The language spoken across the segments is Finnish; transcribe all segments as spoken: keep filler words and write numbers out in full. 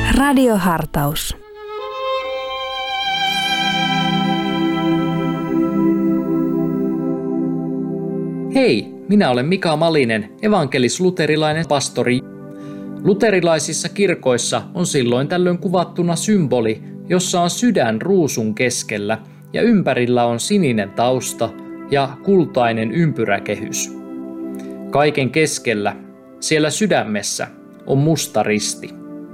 Radiohartaus. Hei, minä olen Mika Malinen, evankelis-luterilainen pastori. Luterilaisissa kirkoissa on silloin tällöin kuvattuna symboli, jossa on sydän ruusun keskellä ja ympärillä on sininen tausta ja kultainen ympyräkehys. Kaiken keskellä, siellä sydämessä, on musta risti.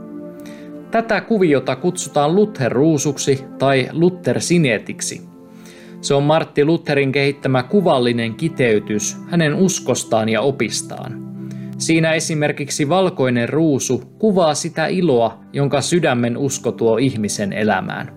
Tätä kuviota kutsutaan Luther-ruusuksi tai Luther-sinetiksi. Se on Martti Lutherin kehittämä kuvallinen kiteytys hänen uskostaan ja opistaan. Siinä esimerkiksi valkoinen ruusu kuvaa sitä iloa, jonka sydämen usko tuo ihmisen elämään.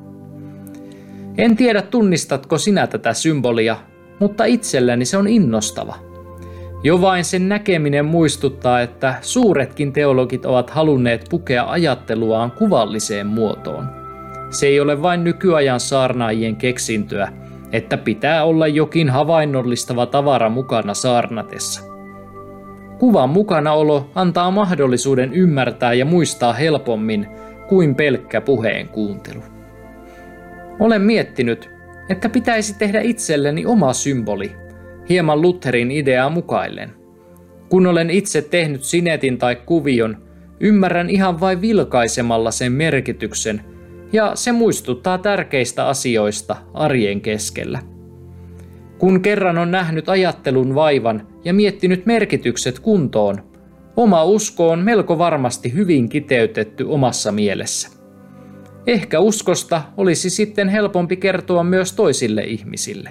En tiedä, tunnistatko sinä tätä symbolia, mutta itselleni se on innostava. Jo vain sen näkeminen muistuttaa, että suuretkin teologit ovat halunneet pukea ajatteluaan kuvalliseen muotoon. Se ei ole vain nykyajan saarnaajien keksintöä, että pitää olla jokin havainnollistava tavara mukana saarnatessa. Kuvan mukanaolo antaa mahdollisuuden ymmärtää ja muistaa helpommin kuin pelkkä puheen kuuntelu. Olen miettinyt, että pitäisi tehdä itselleni oma symboli, hieman Lutherin ideaa mukaillen. Kun olen itse tehnyt sinetin tai kuvion, ymmärrän ihan vain vilkaisemalla sen merkityksen, ja se muistuttaa tärkeistä asioista arjen keskellä. Kun kerran on nähnyt ajattelun vaivan ja miettinyt merkitykset kuntoon, oma usko on melko varmasti hyvin kiteytetty omassa mielessä. Ehkä uskosta olisi sitten helpompi kertoa myös toisille ihmisille.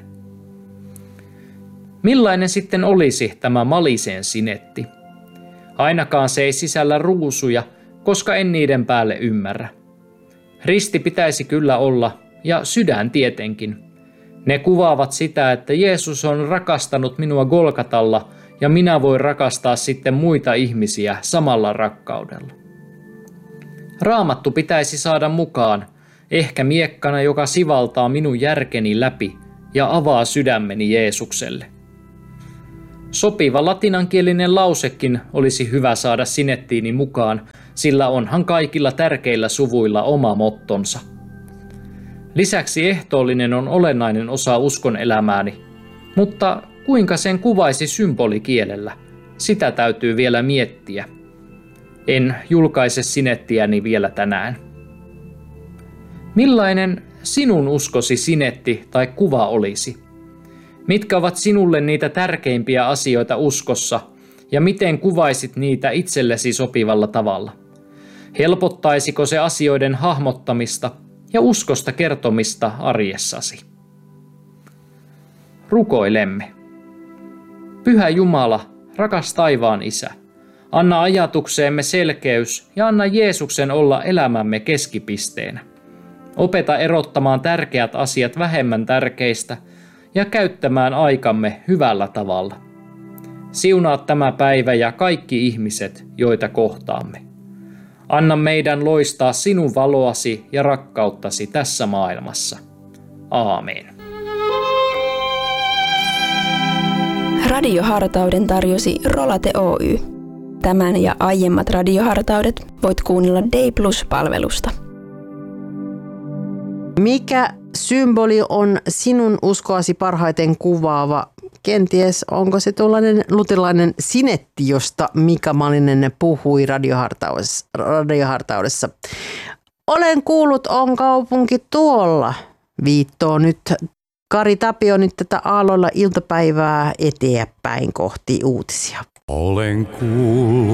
Millainen sitten olisi tämä Malisen sinetti? Ainakaan se ei sisällä ruusuja, koska en niiden päälle ymmärrä. Risti pitäisi kyllä olla, ja sydän tietenkin. Ne kuvaavat sitä, että Jeesus on rakastanut minua Golgatalla, ja minä voin rakastaa sitten muita ihmisiä samalla rakkaudella. Raamattu pitäisi saada mukaan, ehkä miekkana, joka sivaltaa minun järkeni läpi ja avaa sydämeni Jeesukselle. Sopiva latinankielinen lausekin olisi hyvä saada sinettiini mukaan, sillä onhan kaikilla tärkeillä suvuilla oma mottonsa. Lisäksi ehtoollinen on olennainen osa uskon elämääni, mutta kuinka sen kuvaisi symbolikielellä, sitä täytyy vielä miettiä. En julkaise sinettiäni vielä tänään. Millainen sinun uskosi sinetti tai kuva olisi? Mitkä ovat sinulle niitä tärkeimpiä asioita uskossa ja miten kuvaisit niitä itsellesi sopivalla tavalla? Helpottaisiko se asioiden hahmottamista ja uskosta kertomista arjessasi? Rukoilemme. Pyhä Jumala, rakas taivaan Isä, anna ajatukseemme selkeys ja anna Jeesuksen olla elämämme keskipisteenä. Opeta erottamaan tärkeät asiat vähemmän tärkeistä ja käyttämään aikamme hyvällä tavalla. Siunaa tämä päivä ja kaikki ihmiset, joita kohtaamme. Anna meidän loistaa sinun valoasi ja rakkauttasi tässä maailmassa. Aamen. Radiohartauden tarjosi Rolate Oy. Tämän ja aiemmat radiohartaudet voit kuunnella Day Plus-palvelusta. Mikä symboli on sinun uskoasi parhaiten kuvaava? Kenties onko se tuollainen luterilainen sinetti, josta Mika Malinen puhui radiohartaudessa. radiohartaudessa. Olen kuullut, on kaupunki tuolla. Viittoo nyt Kari Tapio nyt tätä Aalloilla iltapäivää eteenpäin kohti uutisia. Olen kuullut.